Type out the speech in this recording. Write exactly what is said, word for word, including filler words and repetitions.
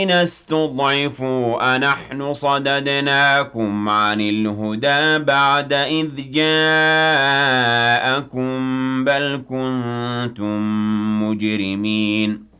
استضعفوا أنحن صددناكم عن الهدى بعد إذ جاءكم بل كنتم مجرمين